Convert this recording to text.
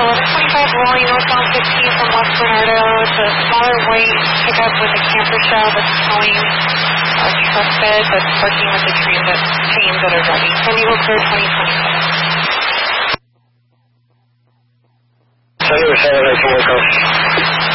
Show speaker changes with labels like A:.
A: 1125 rolling northbound 15 from West Bernardo. It's a smaller white pickup with a camper shell that's towing a truck bed that's working with the chains that are ready. San Diego Clear 2027.
B: San Diego 7, I can work off.